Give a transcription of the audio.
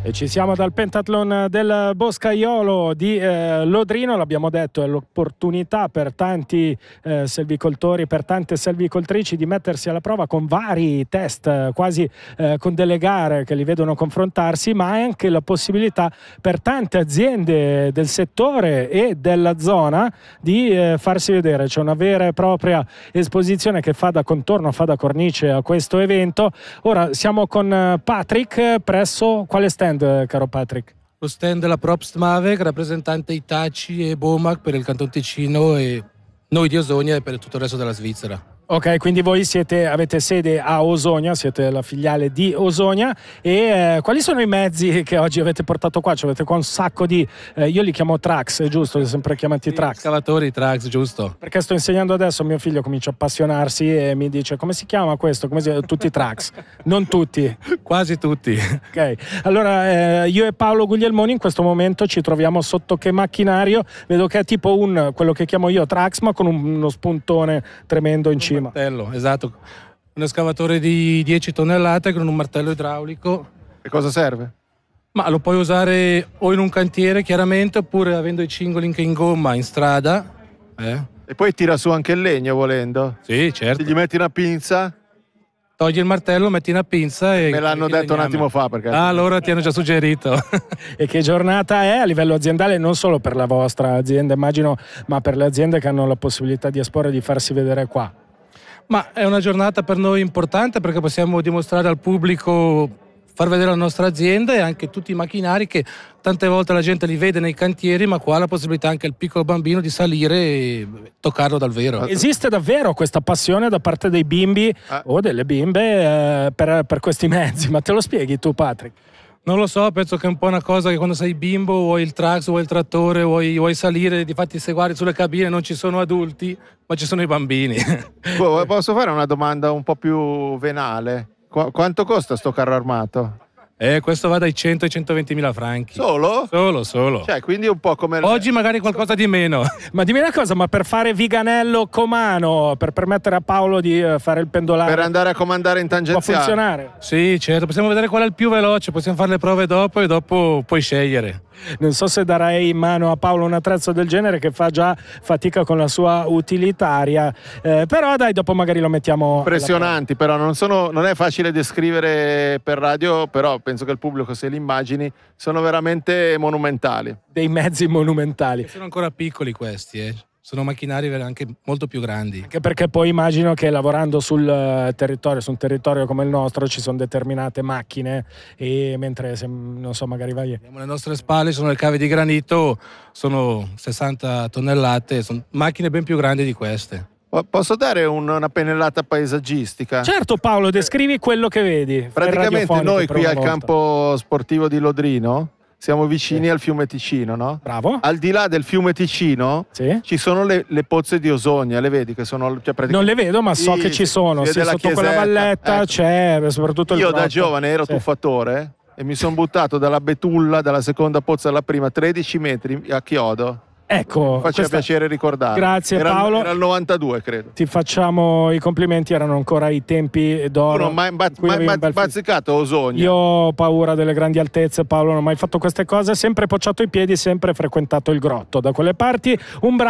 E ci siamo dal pentathlon del Boscaiolo di Lodrino, l'abbiamo detto, è l'opportunità per tanti selvicoltori, per tante selvicoltrici di mettersi alla prova con vari test, quasi con delle gare che li vedono confrontarsi, ma è anche la possibilità per tante aziende del settore e della zona di farsi vedere. C'è una vera e propria esposizione che fa da contorno, fa da cornice a questo evento. Ora siamo con Patrick presso quale stand, caro Patrick? Lo stand della Probst Mavec, rappresentante Hitachi e Bomac per il Canton Ticino e noi di Osogna e per tutto il resto della Svizzera. Ok, quindi voi avete sede a Osogna, siete la filiale di Osogna e quali sono i mezzi che oggi avete portato qua? Cioè, avete qua un sacco di, io li chiamo trucks, è giusto? Li ho sempre chiamati trucks. Scavatori, trucks, giusto. Perché sto insegnando adesso, mio figlio comincia a appassionarsi e mi dice come si chiama questo? Tutti trucks, non tutti. Quasi tutti. Ok, allora io e Paolo Guglielmoni in questo momento ci troviamo sotto che macchinario? Vedo che è tipo quello che chiamo io trucks, ma con uno spuntone tremendo in cima. Martello, esatto, un escavatore di 10 tonnellate con un martello idraulico. E cosa serve? Ma lo puoi usare o in un cantiere chiaramente, oppure avendo i cingoli in gomma in strada. E poi tira su anche il legno volendo. Sì, certo. Se gli metti una pinza. Togli il martello, metti una pinza e... Me l'hanno detto un attimo fa perché... allora ti hanno già suggerito. E che giornata è a livello aziendale, non solo per la vostra azienda immagino, ma per le aziende che hanno la possibilità di esporre e di farsi vedere qua? Ma è una giornata per noi importante perché possiamo dimostrare al pubblico, far vedere la nostra azienda e anche tutti i macchinari che tante volte la gente li vede nei cantieri, ma qua ha la possibilità anche il piccolo bambino di salire e toccarlo dal vero. Esiste davvero questa passione da parte dei bimbi o delle bimbe per questi mezzi? Ma te lo spieghi tu, Patrick? Non lo so, penso che è un po' una cosa che quando sei bimbo vuoi il trax, vuoi il trattore, vuoi salire, difatti se guardi sulle cabine non ci sono adulti, ma ci sono i bambini. Posso fare una domanda un po' più venale? Quanto costa sto carro armato? Questo va dai 100 ai 120 mila franchi. Solo? Solo. Cioè, quindi un po' come... Oggi magari qualcosa di meno. Ma dimmi una cosa, ma per fare Viganello Comano, per permettere a Paolo di fare il pendolare... Per andare a comandare in tangenziale? Può funzionare? Sì, certo, possiamo vedere qual è il più veloce, possiamo fare le prove dopo e dopo puoi scegliere. Non so se darei in mano a Paolo un attrezzo del genere che fa già fatica con la sua utilitaria, però dai, dopo magari lo mettiamo... Impressionanti, però non è facile descrivere per radio, però penso che il pubblico, se li immagini, sono veramente monumentali. Dei mezzi monumentali. Sono ancora piccoli questi, sono macchinari anche molto più grandi. Anche perché poi immagino che lavorando su un territorio come il nostro ci sono determinate macchine e mentre non so magari vai... Abbiamo le nostre spalle, sono le cave di granito, sono 60 tonnellate, sono macchine ben più grandi di queste. Posso dare una pennellata paesaggistica? Certo Paolo, descrivi quello che vedi. Praticamente noi qui al campo sportivo di Lodrino siamo vicini al fiume Ticino, no? Bravo. Al di là del fiume Ticino ci sono le pozze di Osogna, le vedi che sono... Cioè, non le vedo, ma so che ci sono. Sì, sotto quella valletta c'è, soprattutto il Io grotto. da giovane ero tuffatore e mi sono buttato dalla betulla, dalla seconda pozza alla prima, 13 metri a chiodo. Ecco, faceva piacere ricordare. Grazie Paolo. Era il 92, credo. Ti facciamo i complimenti, erano ancora i tempi d'oro. Tu non mai bazzicato Osogna? Io ho paura delle grandi altezze, Paolo, non ho mai fatto queste cose, sempre poggiato i piedi, sempre frequentato il grotto da quelle parti. Un